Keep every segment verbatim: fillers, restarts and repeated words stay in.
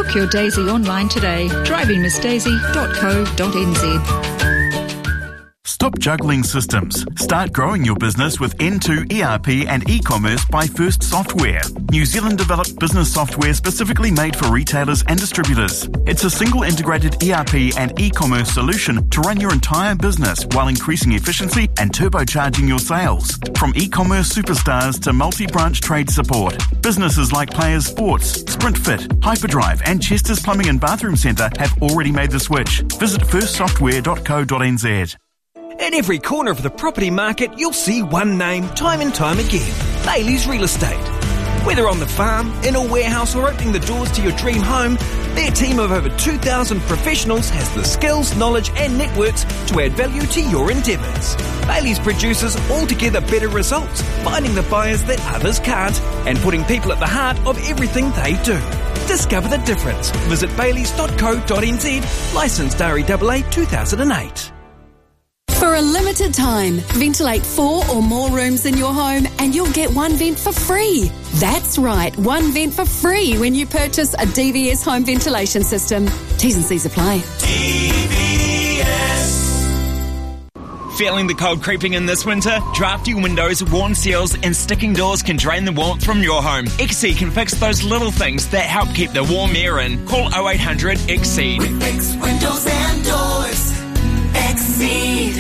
Book your Daisy online today. driving miss daisy dot co dot n z. Stop juggling systems. Start growing your business with N two E R P and e-commerce by First Software. New Zealand developed business software specifically made for retailers and distributors. It's a single integrated E R P and e-commerce solution to run your entire business while increasing efficiency and turbocharging your sales. From e-commerce superstars to multi-branch trade support, businesses like Players Sports, SprintFit, Hyperdrive and Chester's Plumbing and Bathroom Centre have already made the switch. Visit first software dot co dot n z. In every corner of the property market, you'll see one name time and time again. Bailey's Real Estate. Whether on the farm, in a warehouse or opening the doors to your dream home, their team of over two thousand professionals has the skills, knowledge and networks to add value to your endeavours. Bailey's produces altogether better results, finding the buyers that others can't and putting people at the heart of everything they do. Discover the difference. Visit baileys dot co dot n z, licensed R E A A two thousand eight. For a limited time, ventilate four or more rooms in your home and you'll get one vent for free. That's right, one vent for free when you purchase a D V S home ventilation system. T's and C's apply. D V S. Feeling the cold creeping in this winter? Drafty windows, worn seals and sticking doors can drain the warmth from your home. Exceed can fix those little things that help keep the warm air in. Call oh eight hundred Exceed. We fix windows and doors. Exceed.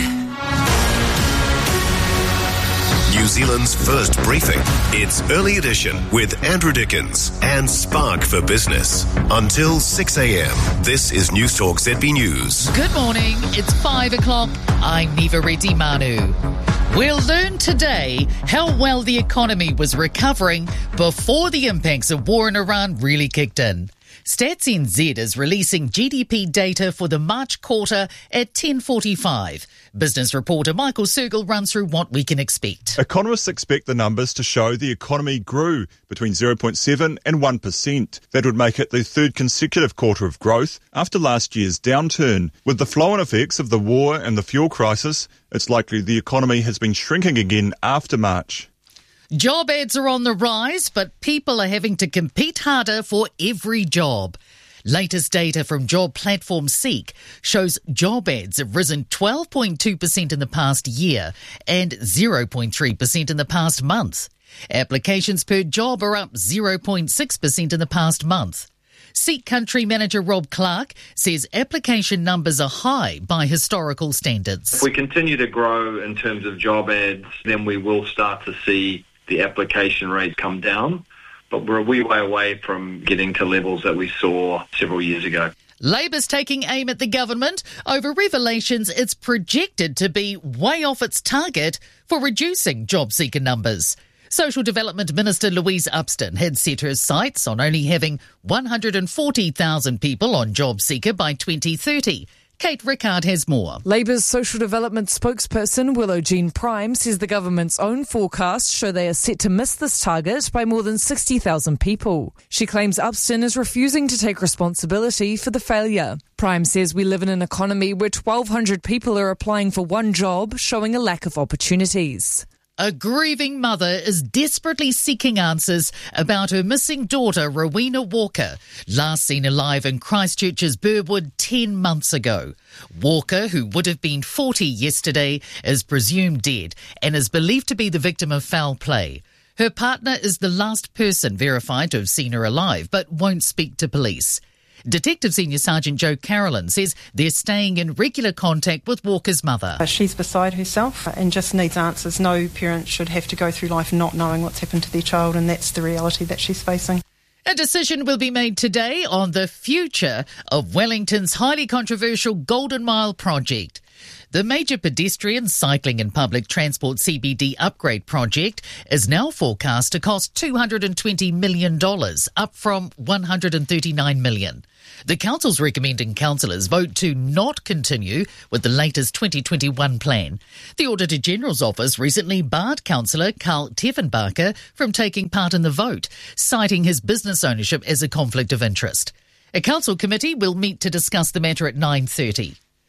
New Zealand's first briefing. It's Early Edition with Andrew Dickens and Spark for Business. Until six a.m. This is News Talk Z B News. Good morning. It's five o'clock. I'm Neva Reddy Manu. We'll learn today how well the economy was recovering before the impacts of war in Iran really kicked in. Stats N Z is releasing G D P data for the March quarter at ten forty-five. Business reporter Michael Sergel runs through what we can expect. Economists expect the numbers to show the economy grew between zero point seven and one percent. That would make it the third consecutive quarter of growth after last year's downturn. With the flow-on effects of the war and the fuel crisis, it's likely the economy has been shrinking again after March. Job ads are on the rise, but people are having to compete harder for every job. Latest data from job platform Seek shows job ads have risen twelve point two percent in the past year and zero point three percent in the past month. Applications per job are up zero point six percent in the past month. Seek country manager Rob Clark says application numbers are high by historical standards. If we continue to grow in terms of job ads, then we will start to see the application rate come down, but we're a wee way away from getting to levels that we saw several years ago. Labor's taking aim at the government over revelations it's projected to be way off its target for reducing job seeker numbers. Social Development Minister Louise Upston had set her sights on only having one hundred forty thousand people on job seeker by twenty thirty. Kate Rickard has more. Labour's social development spokesperson Willow Jean Prime says the government's own forecasts show they are set to miss this target by more than sixty thousand people. She claims Upston is refusing to take responsibility for the failure. Prime says we live in an economy where twelve hundred people are applying for one job, showing a lack of opportunities. A grieving mother is desperately seeking answers about her missing daughter, Rowena Walker, last seen alive in Christchurch's Burwood ten months ago. Walker, who would have been forty yesterday, is presumed dead and is believed to be the victim of foul play. Her partner is the last person verified to have seen her alive, but won't speak to police. Detective Senior Sergeant Joe Carolyn says they're staying in regular contact with Walker's mother. She's beside herself and just needs answers. No parent should have to go through life not knowing what's happened to their child, and that's the reality that she's facing. A decision will be made today on the future of Wellington's highly controversial Golden Mile project. The major pedestrian, cycling and public transport C B D upgrade project is now forecast to cost two hundred twenty million dollars, up from one hundred thirty-nine million dollars. The council's recommending councillors vote to not continue with the latest twenty twenty-one plan. The Auditor-General's office recently barred councillor Carl Teffenbacher from taking part in the vote, citing his business ownership as a conflict of interest. A council committee will meet to discuss the matter at nine thirty.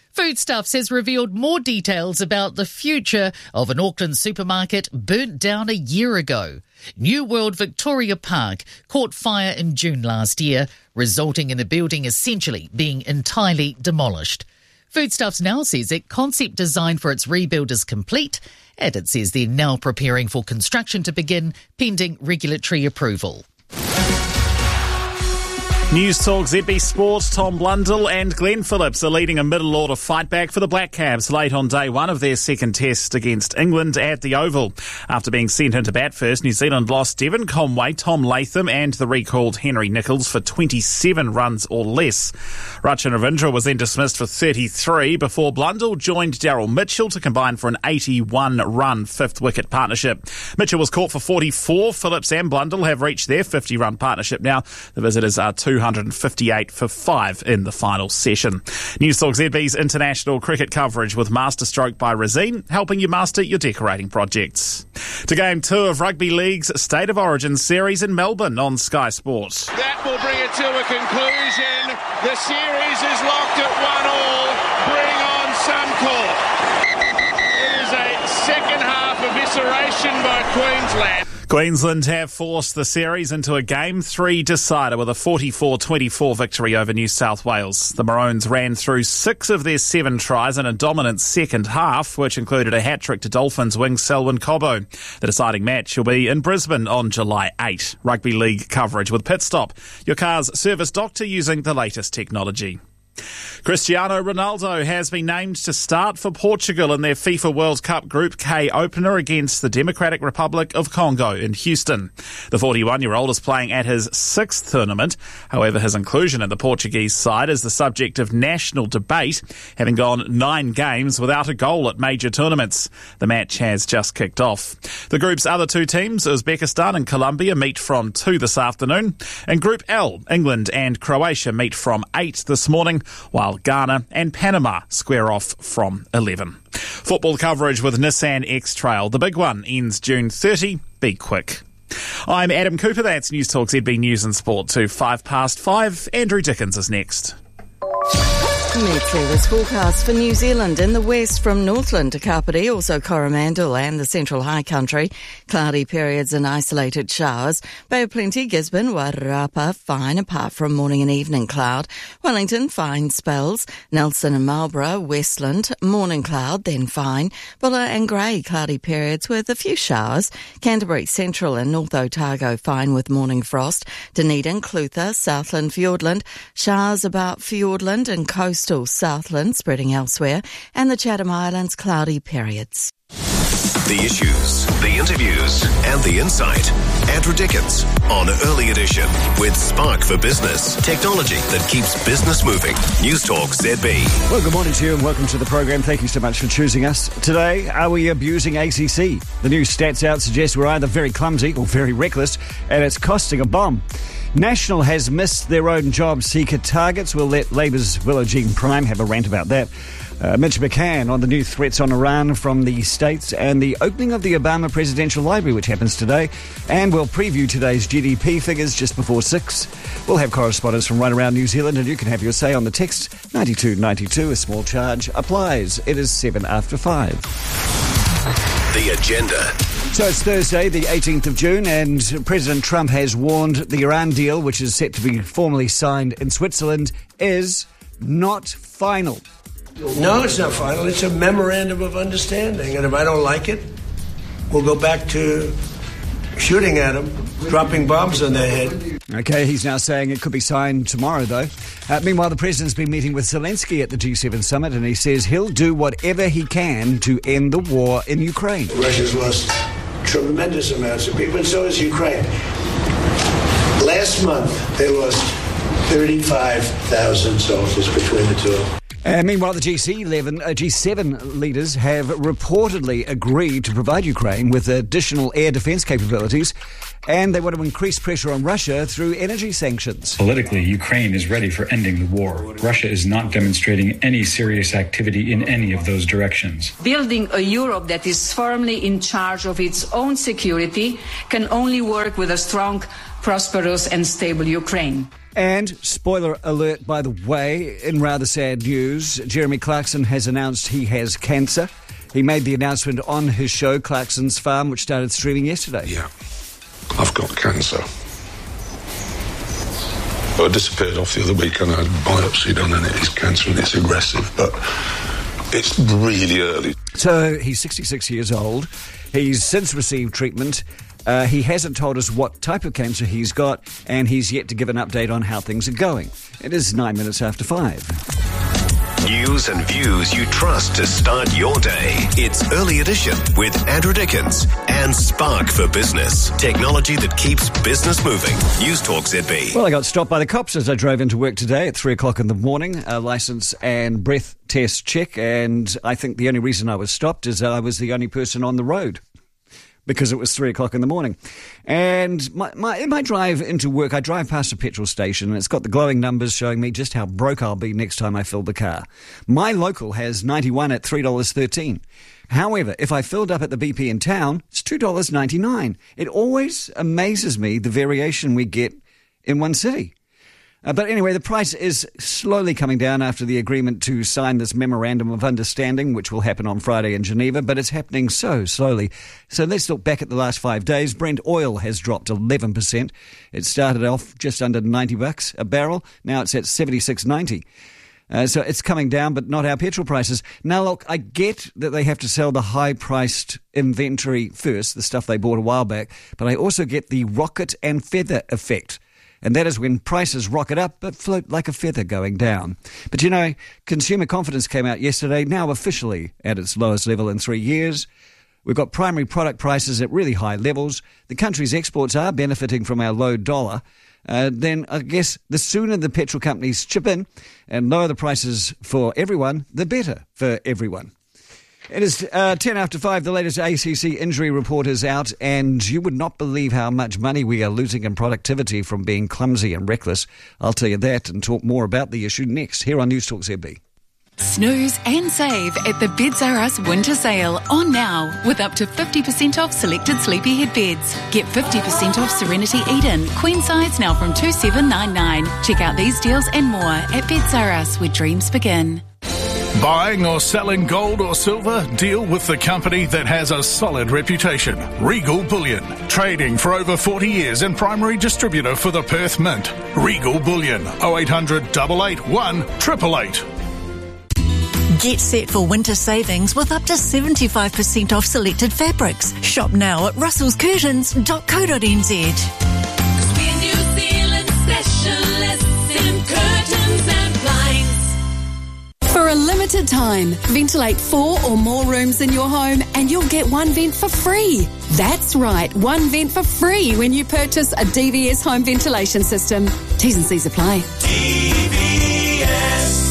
Foodstuffs has revealed more details about the future of an Auckland supermarket burnt down a year ago. New World Victoria Park caught fire in June last year, resulting in the building essentially being entirely demolished. Foodstuffs now says that concept design for its rebuild is complete, and it says they're now preparing for construction to begin pending regulatory approval. News Talk Z B Sport, Tom Blundell and Glenn Phillips are leading a middle order fight back for the Black Caps late on day one of their second test against England at the Oval. After being sent into bat first, New Zealand lost Devon Conway, Tom Latham and the recalled Henry Nichols for twenty-seven runs or less. Rachin Ravindra was then dismissed for thirty-three before Blundell joined Daryl Mitchell to combine for an eighty-one run fifth wicket partnership. Mitchell was caught for forty-four. Phillips and Blundell have reached their fifty run partnership now. The visitors are two hundred fifty-eight for five in the final session. News Talk Z B's international cricket coverage with Masterstroke by Razine, helping you master your decorating projects. To game two of Rugby League's State of Origin series in Melbourne on Sky Sports. That will bring it to a conclusion. The series is locked at one all. Bring on Suncorp. It is a second half evisceration by Queensland. Queensland have forced the series into a Game three decider with a forty-four twenty-four victory over New South Wales. The Maroons ran through six of their seven tries in a dominant second half, which included a hat-trick to Dolphins wing Selwyn Cobbo. The deciding match will be in Brisbane on July eighth. Rugby League coverage with Pitstop, your car's service doctor using the latest technology. Cristiano Ronaldo has been named to start for Portugal in their FIFA World Cup Group K opener against the Democratic Republic of Congo in Houston. The forty-one-year-old is playing at his sixth tournament. However, his inclusion in the Portuguese side is the subject of national debate, having gone nine games without a goal at major tournaments. The match has just kicked off. The group's other two teams, Uzbekistan and Colombia, meet from two this afternoon. In Group L, England and Croatia meet from eight this morning, while Ghana and Panama square off from eleven. Football coverage with Nissan X-Trail. The big one ends June thirtieth. Be quick. I'm Adam Cooper. That's News Talk Z B News and Sport to five past five. Andrew Dickens is next. Met-service forecast for New Zealand in the west from Northland to Kapiti, also Coromandel and the Central High Country. Cloudy periods and isolated showers. Bay of Plenty, Gisborne, Wairarapa, fine apart from morning and evening cloud. Wellington, fine spells. Nelson and Marlborough, Westland, morning cloud, then fine. Bulla and Grey, cloudy periods with a few showers. Canterbury, Central and North Otago, fine with morning frost. Dunedin, Clutha, Southland, Fiordland, showers about Fiordland and coast Southland spreading elsewhere, and the Chatham Islands cloudy periods. The issues, the interviews, and the insight. Andrew Dickens on Early Edition with Spark for Business, technology that keeps business moving. News Talk Z B. Well, good morning to you and welcome to the program. Thank you so much for choosing us. Today, are we abusing A C C? The new stats out suggest we're either very clumsy or very reckless, and it's costing a bomb. National has missed their own job seeker targets. We'll let Labour's Willow Jean Prime have a rant about that. Uh, Mitch McCann on the new threats on Iran from the States and the opening of the Obama Presidential Library, which happens today. And we'll preview today's G D P figures just before six. We'll have correspondents from right around New Zealand, and you can have your say on the text ninety-two ninety-two. A small charge applies. It is seven after five. The agenda. So it's Thursday, the eighteenth of June, and President Trump has warned the Iran deal, which is set to be formally signed in Switzerland, is not final. No, it's not final. It's a memorandum of understanding. And if I don't like it, we'll go back to shooting at them, dropping bombs on their head. Okay, he's now saying it could be signed tomorrow, though. Uh, meanwhile, the president's been meeting with Zelensky at the G seven summit, and he says he'll do whatever he can to end the war in Ukraine. Russia's lost tremendous amounts of people, and so has Ukraine. Last month, they lost thirty-five thousand soldiers between the two of them. Uh, meanwhile, the G eleven, uh, G seven leaders have reportedly agreed to provide Ukraine with additional air defence capabilities, and they want to increase pressure on Russia through energy sanctions. Politically, Ukraine is ready for ending the war. Russia is not demonstrating any serious activity in any of those directions. Building a Europe that is firmly in charge of its own security can only work with a strong, prosperous and stable Ukraine. And, spoiler alert, by the way, in rather sad news, Jeremy Clarkson has announced he has cancer. He made the announcement on his show, Clarkson's Farm, which started streaming yesterday. Yeah, I've got cancer. I disappeared off the other week and I had a biopsy done and it is cancer and it's aggressive, but it's really early. So he's sixty-six years old. He's since received treatment. Uh, he hasn't told us what type of cancer he's got, and he's yet to give an update on how things are going. It is nine minutes after five. News and views you trust to start your day. It's Early Edition with Andrew Dickens and Spark for Business. Technology that keeps business moving. News Talk Z B. Well, I got stopped by the cops as I drove into work today at three o'clock in the morning. A licence and breath test check, and I think the only reason I was stopped is that I was the only person on the road, because it was three o'clock in the morning. And my, my, in my drive into work, I drive past a petrol station, and it's got the glowing numbers showing me just how broke I'll be next time I fill the car. My local has ninety-one at three dollars thirteen. However, if I filled up at the B P in town, it's two dollars ninety-nine. It always amazes me the variation we get in one city. Uh, but anyway, the price is slowly coming down after the agreement to sign this memorandum of understanding, which will happen on Friday in Geneva, but it's happening so slowly. So let's look back at the last five days. Brent oil has dropped eleven percent. It started off just under ninety bucks a barrel. Now it's at seventy-six ninety. Uh, so it's coming down, but not our petrol prices. Now, look, I get that they have to sell the high-priced inventory first, the stuff they bought a while back, but I also get the rocket and feather effect. And that is when prices rocket up but float like a feather going down. But you know, consumer confidence came out yesterday, now officially at its lowest level in three years. We've got primary product prices at really high levels. The country's exports are benefiting from our low dollar. Uh, then I guess the sooner the petrol companies chip in and lower the prices for everyone, the better for everyone. It is uh, ten after five. The latest A C C injury report is out, and you would not believe how much money we are losing in productivity from being clumsy and reckless. I'll tell you that and talk more about the issue next here on News Talk Z B. Snooze and save at the Beds R Us winter sale on now with up to fifty percent off selected sleepyhead beds. Get fifty percent off Serenity Eden, queen size now from two thousand seven hundred ninety-nine dollars. Check out these deals and more at Beds R Us, where dreams begin. Buying or selling gold or silver? Deal with the company that has a solid reputation. Regal Bullion. Trading for over forty years and primary distributor for the Perth Mint. Regal Bullion. oh eight hundred, eight eight one, eight eight eight. Get set for winter savings with up to seventy-five percent off selected fabrics. Shop now at russells curtains dot co dot n z. We're New Zealand specialists in curtains and blinds. For a limited time, ventilate four or more rooms in your home and you'll get one vent for free. That's right, one vent for free when you purchase a D V S home ventilation system. T's and C's apply. D V S.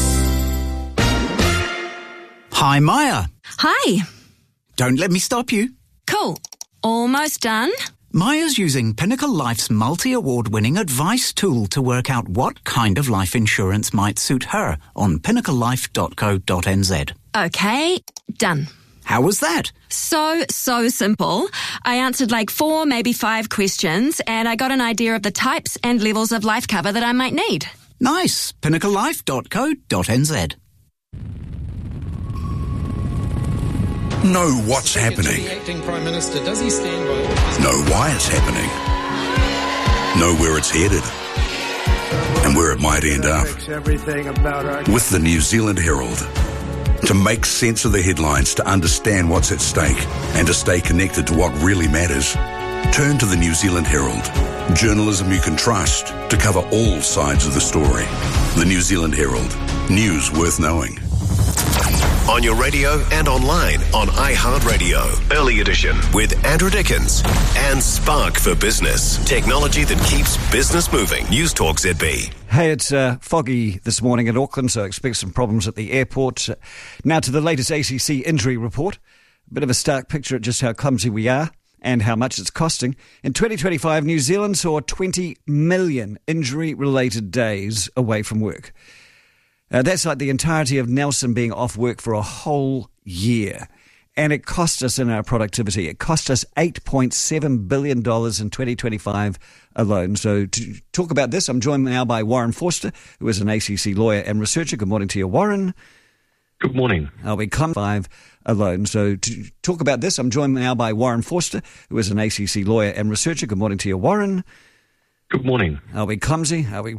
Hi, Maya. Hi. Don't let me stop you. Cool. Almost done. Maya's using Pinnacle Life's multi-award-winning advice tool to work out what kind of life insurance might suit her on pinnacle life dot co dot n z. Okay, done. How was that? So, so simple. I answered like four, maybe five questions, and I got an idea of the types and levels of life cover that I might need. Nice. pinnacle life dot co dot n z. Know what's happening. Acting Prime Minister, does he stand by? Know why it's happening. Know where it's headed. And where it might end up. With the New Zealand Herald. To make sense of the headlines, to understand what's at stake, and to stay connected to what really matters, turn to the New Zealand Herald. Journalism you can trust to cover all sides of the story. The New Zealand Herald. News worth knowing. On your radio and online on iHeartRadio. Early Edition with Andrew Dickens and Spark for Business. Technology that keeps business moving. News Talk Z B. Hey, it's uh, foggy this morning in Auckland, so I expect some problems at the airport. Now to the latest A C C injury report. A bit of a stark picture at just how clumsy we are and how much it's costing. In twenty twenty-five, New Zealand saw twenty million injury-related days away from work. Uh, that's like the entirety of Nelson being off work for a whole year. and it cost us in our productivity. It cost us eight point seven billion dollars in twenty twenty-five alone. So to talk about this, I'm joined now by Warren Forster, who is an A C C lawyer and researcher. Good morning to you, Warren. Good morning. I'll be five alone. So to talk about this, I'm joined now by Warren Forster, who is an A C C lawyer and researcher. Good morning to you, Warren. Good morning. Are we clumsy? Are we